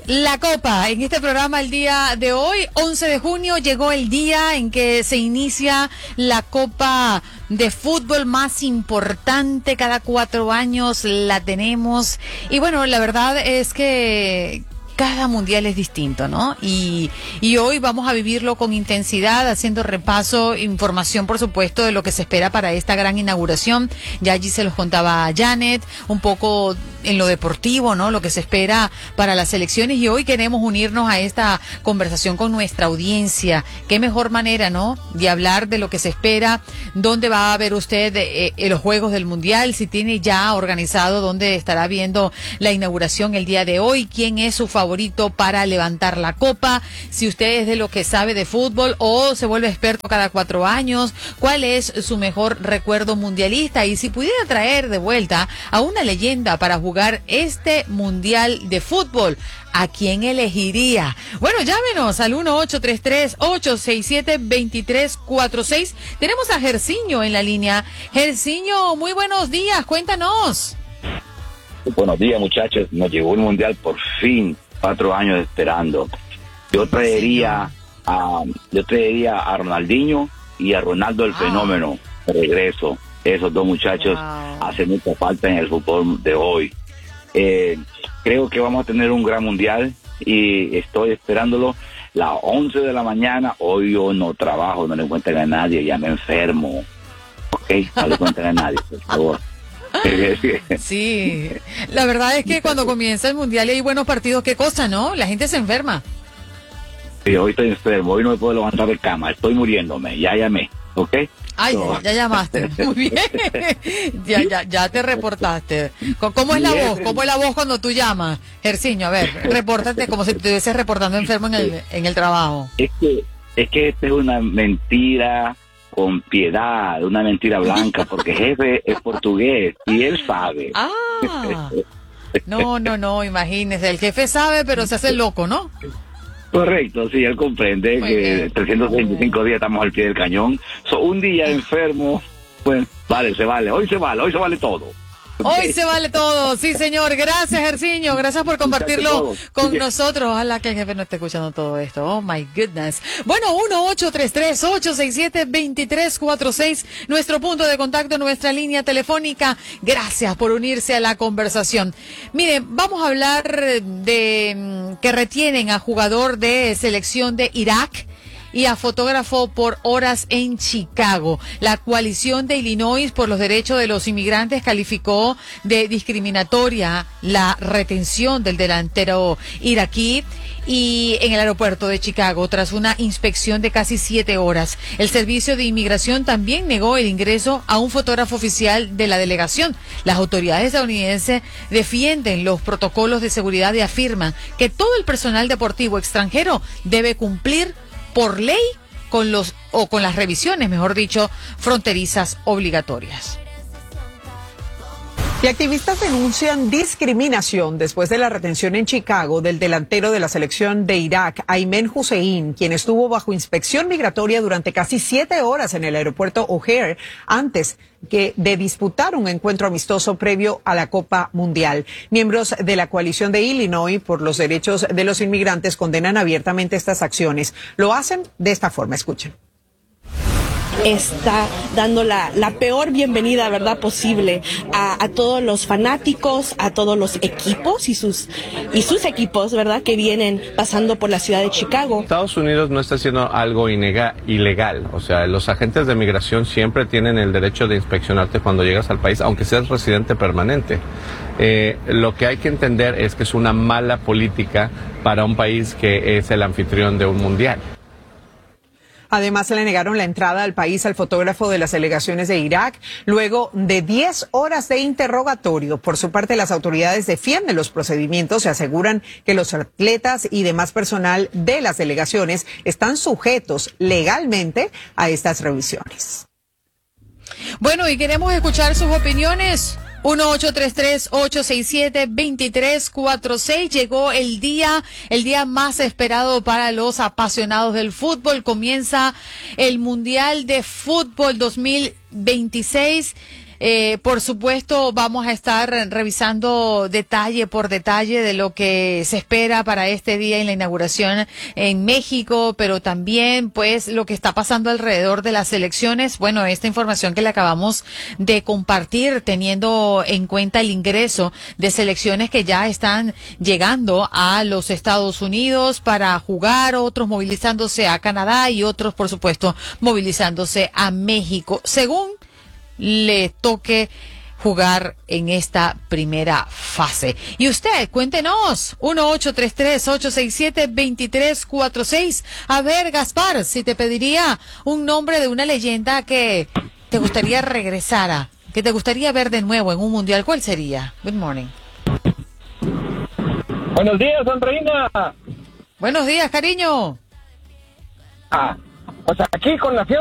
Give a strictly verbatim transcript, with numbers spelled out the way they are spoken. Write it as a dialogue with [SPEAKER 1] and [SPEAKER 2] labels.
[SPEAKER 1] La Copa, en este programa el día de hoy, once de junio, llegó el día en que se inicia la Copa de fútbol más importante. Cada cuatro años la tenemos. Y bueno, la verdad es que cada mundial es distinto, ¿no? Y, y hoy vamos a vivirlo con intensidad, haciendo repaso, información, por supuesto, de lo que se espera para esta gran inauguración. Ya allí se los contaba Janet, un poco en lo deportivo, ¿no? Lo que se espera para las elecciones. Y hoy queremos unirnos a esta conversación con nuestra audiencia. Qué mejor manera, ¿no?, de hablar de lo que se espera, dónde va a ver usted eh, eh, los Juegos del Mundial, si tiene ya organizado dónde estará viendo la inauguración el día de hoy, quién es su favorito favorito para levantar la copa, si usted es de lo que sabe de fútbol o se vuelve experto cada cuatro años, cuál es su mejor recuerdo mundialista y si pudiera traer de vuelta a una leyenda para jugar este mundial de fútbol, ¿a quién elegiría? Bueno, llámenos al uno ocho tres tres, ocho seis siete, dos tres cuatro seis. Tenemos a Jerciño en la línea. Jerciño, muy buenos días, cuéntanos.
[SPEAKER 2] Buenos días, muchachos. Nos llegó el mundial por fin. Cuatro años esperando. Yo traería a, yo traería a Ronaldinho y a Ronaldo el wow. Fenómeno de regreso. Esos dos muchachos wow. hacen mucha falta en el fútbol de hoy. Eh, creo que vamos a tener un gran mundial y estoy esperándolo. Las once de la mañana, hoy yo no trabajo, no le cuenten a nadie, ya me enfermo. Ok, no le cuenten a nadie, por favor.
[SPEAKER 1] Sí, la verdad es que cuando comienza el mundial y hay buenos partidos, qué cosa, ¿no? La gente se enferma.
[SPEAKER 2] Sí, hoy estoy enfermo, hoy no me puedo levantar de cama, estoy muriéndome, ya llamé, ¿ok?
[SPEAKER 1] Ay, so. ya llamaste, muy bien, ya, ya, ya te reportaste. ¿Cómo es la voz? ¿Cómo es la voz cuando tú llamas? Jerciño, a ver, repórtate como si te estuvieses reportando enfermo en el, en el trabajo.
[SPEAKER 2] Es que, es que esta es una mentira con piedad, una mentira blanca, porque jefe es portugués y él sabe.
[SPEAKER 1] Ah, no, no, no, imagínese, el jefe sabe, pero se hace loco, ¿no?
[SPEAKER 2] Correcto, sí, él comprende
[SPEAKER 1] muy
[SPEAKER 2] que
[SPEAKER 1] bien.
[SPEAKER 2] trescientos veinticinco días estamos al pie del cañón. So, un día enfermo, pues vale, se vale, hoy se vale, hoy se vale todo.
[SPEAKER 1] Hoy se vale todo, sí señor, gracias Jerciño, gracias por compartirlo con nosotros, ojalá que el jefe no esté escuchando todo esto, oh my goodness. Bueno, uno ocho tres tres, ocho seis siete, dos tres cuatro seis, nuestro punto de contacto, nuestra línea telefónica, gracias por unirse a la conversación. Miren, vamos a hablar de que retienen a jugador de selección de Irak y a fotógrafo por horas en Chicago. La coalición de Illinois por los derechos de los inmigrantes calificó de discriminatoria la retención del delantero iraquí y en el aeropuerto de Chicago tras una inspección de casi siete horas. El servicio de inmigración también negó el ingreso a un fotógrafo oficial de la delegación. Las autoridades estadounidenses defienden los protocolos de seguridad y afirman que todo el personal deportivo extranjero debe cumplir por ley con los o con las revisiones, mejor dicho, fronterizas obligatorias.
[SPEAKER 3] Y activistas denuncian discriminación después de la retención en Chicago del delantero de la selección de Irak, Aymen Hussein, quien estuvo bajo inspección migratoria durante casi siete horas en el aeropuerto O'Hare antes que de disputar un encuentro amistoso previo a la Copa Mundial. Miembros de la coalición de Illinois por los derechos de los inmigrantes condenan abiertamente estas acciones. Lo hacen de esta forma, escuchen.
[SPEAKER 4] Está dando la, la peor bienvenida, ¿verdad?, posible a, a todos los fanáticos, a todos los equipos y sus y sus equipos, ¿verdad?, que vienen pasando por la ciudad de Chicago.
[SPEAKER 5] Estados Unidos no está haciendo algo inega, ilegal, o sea, los agentes de migración siempre tienen el derecho de inspeccionarte cuando llegas al país, aunque seas residente permanente. Eh, lo que hay que entender es que es una mala política para un país que es el anfitrión de un mundial.
[SPEAKER 3] Además, se le negaron la entrada al país al fotógrafo de las delegaciones de Irak luego de diez horas de interrogatorio. Por su parte, las autoridades defienden los procedimientos y aseguran que los atletas y demás personal de las delegaciones están sujetos legalmente a estas revisiones.
[SPEAKER 1] Bueno, y queremos escuchar sus opiniones. uno ocho tres tres, ocho seis siete, dos tres cuatro seis. Llegó el día, el día más esperado para los apasionados del fútbol. Comienza el Mundial de Fútbol dos mil veintiséis. Eh, por supuesto, vamos a estar revisando detalle por detalle de lo que se espera para este día en la inauguración en México, pero también, pues, lo que está pasando alrededor de las elecciones. Bueno, esta información que le acabamos de compartir, teniendo en cuenta el ingreso de selecciones que ya están llegando a los Estados Unidos para jugar, otros movilizándose a Canadá y otros, por supuesto, movilizándose a México, según le toque jugar en esta primera fase. Y usted, cuéntenos, uno ocho tres tres, ocho seis siete, dos tres cuatro seis. A ver, Gaspar, si te pediría un nombre de una leyenda que te gustaría regresara, que te gustaría ver de nuevo en un mundial, ¿cuál sería? Good morning.
[SPEAKER 6] Buenos días, Andreina.
[SPEAKER 1] Buenos días, cariño.
[SPEAKER 6] Ah, pues aquí con la fiebre